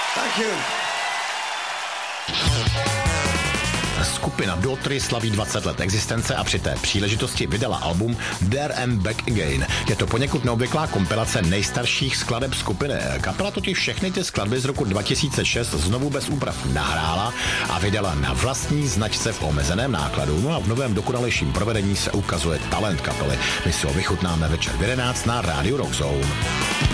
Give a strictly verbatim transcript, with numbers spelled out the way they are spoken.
Thank you. Skupina Daughtry slaví dvacet let existence a při té příležitosti vydala album There and Back Again. Je to poněkud neobvyklá kompilace nejstarších skladeb skupiny. Kapela totiž všechny ty skladby z roku dva tisíce šest znovu bez úprav nahrála a vydala na vlastní značce v omezeném nákladu. No a v novém dokonalejším provedení se ukazuje talent kapely. My si ho vychutnáme večer v jedenáct na rádiu Rock Zone.